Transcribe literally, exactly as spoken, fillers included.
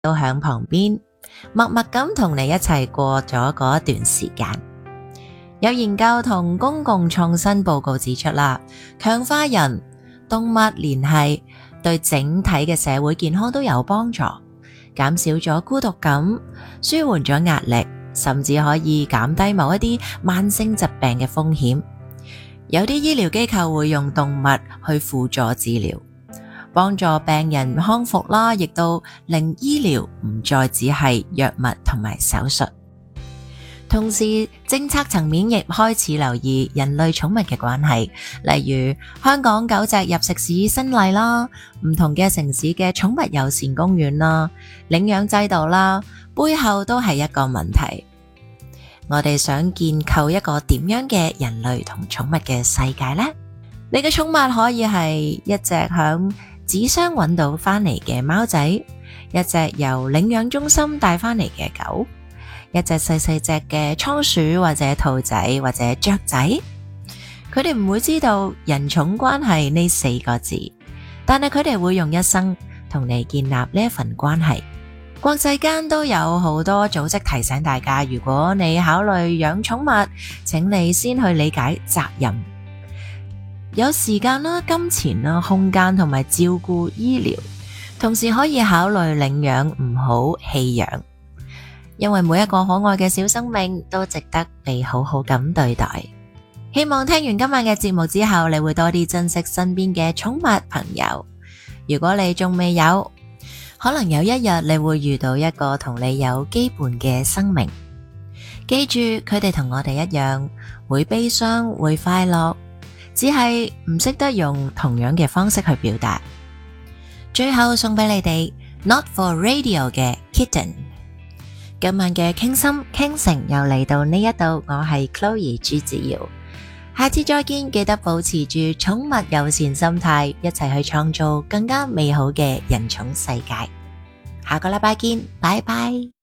都喺旁邊默默咁同你一齊過咗嗰一段時間。有研究同公共創新報告指出啦，強化人動物聯繫對整體嘅社會健康都有幫助，減少咗孤獨感，舒緩咗壓力，甚至可以減低某一啲慢性疾病嘅風險。有啲醫療機構會用動物去輔助治療，幫助病人康復啦，亦都令醫療唔再只係藥物同埋手術。同時，政策層面亦開始留意人類寵物嘅關係，例如香港狗隻入食史新例啦，唔同嘅城市嘅寵物友善公園啦，領養制度啦，背後都係一個問題。我哋想建構一個點樣嘅人類同寵物嘅世界呢？你嘅寵物可以係一隻響紙箱揾到返嚟嘅貓仔，一隻由領養中心帶返嚟嘅狗，一隻細細隻嘅倉鼠或者兔仔或者雀仔。佢哋唔會知道人寵關係呢四個字，但係佢哋會用一生同你建立呢一份關係。國際間都有好多組織提醒大家，如果你考慮養寵物，請你先去理解責任，有時間啦、金錢啦、空間同埋照顧醫療，同時可以考慮領養，唔好棄養，因為每一個可愛嘅小生命都值得被好好咁對待。希望聽完今晚嘅節目之後，你會多啲珍惜身邊嘅寵物朋友。如果你仲未有，可能有一日你會遇到一個同你有基本嘅生命。記住，佢哋同我哋一樣，會悲傷，會快樂，只係唔識得用同樣嘅方式去表達。最後送俾你哋 Not for Radio 嘅 Kitten。今晚嘅傾心傾城又嚟到呢一度，我係 Chloe 朱子瑤，下次再見，記得保持住寵物友善心態，一齊去創造更加美好嘅人寵世界。下個禮拜見，拜拜。